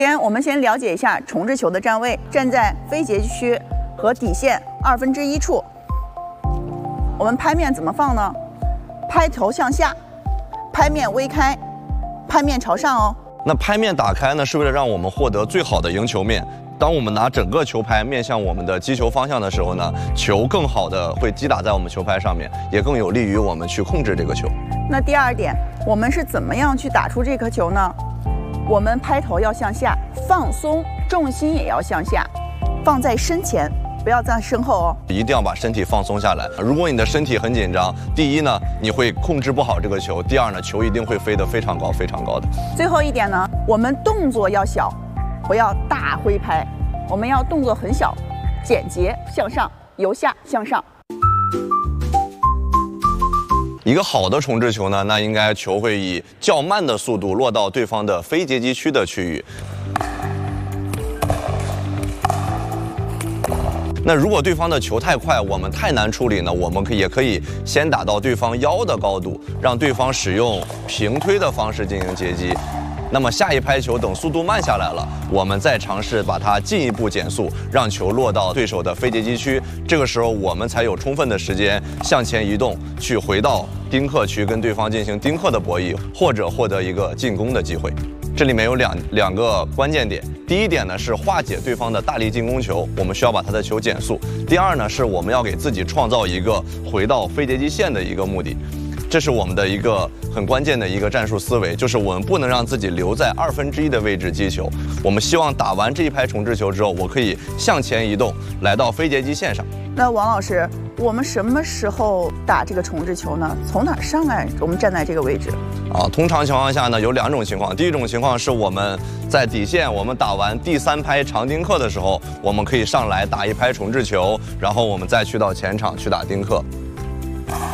我们先了解一下重置球的站位，站在非截击区和底线1/2处。我们拍面怎么放呢？拍头向下，拍面微开，拍面朝上哦。 那拍面打开呢，是为了让我们获得最好的赢球面。当我们拿整个球拍面向我们的击球方向的时候呢，球更好的会击打在我们球拍上面，也更有利于我们去控制这个球。 那第二点，我们是怎么样去打出这颗球呢？我们拍头要向下，放松，重心也要向下，放在身前，不要在身后哦。 一定要把身体放松下来。如果你的身体很紧张，第一呢，你会控制不好这个球；第二呢，球一定会飞得非常高、非常高的。 最后一点呢，我们动作要小，不要大挥拍，我们要动作很小，简洁向上，由下向上。 一个好的重置球呢，那应该球会以较慢的速度落到对方的非截击区的区域。那如果对方的球太快，我们太难处理呢，我们也可以先打到对方腰的高度，让对方使用平推的方式进行截击。那么下一拍球等速度慢下来了，我们再尝试把它进一步减速，让球落到对手的非截击区。这个时候我们才有充分的时间向前移动，去回到丁克区跟对方进行丁克的博弈，或者获得一个进攻的机会。这里面有两个关键点。第一点呢是化解对方的大力进攻球，我们需要把他的球减速。第二呢是我们要给自己创造一个回到非截击线的一个目的。这是我们的一个很关键的一个战术思维，就是我们不能让自己留在1/2的位置击球。我们希望打完这一拍重置球之后，我可以向前移动，来到非截击线上。 那王老师，我们什么时候打这个重置球呢？从哪儿上来？我们站在这个位置。 通常情况下呢，有2种情况。第一种情况是我们在底线，我们打完第3拍长丁克的时候，我们可以上来打一拍重置球，然后我们再去到前场去打丁克。